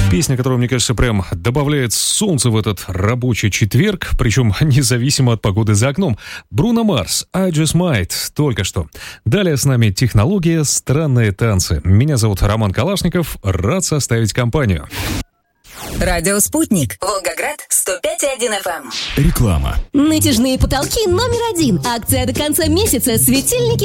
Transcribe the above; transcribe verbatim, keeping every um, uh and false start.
Песня, которая, мне кажется, прям добавляет солнце в этот рабочий четверг, причем независимо от погоды за окном. Бруно Марс, I Just Might, только что. Далее с нами технология «Странные танцы». Меня зовут Роман Калашников, рад составить компанию. Радио «Спутник». Волгоград, сто пять и один эф эм. Реклама. Натяжные потолки номер один. Акция до конца месяца. Светильники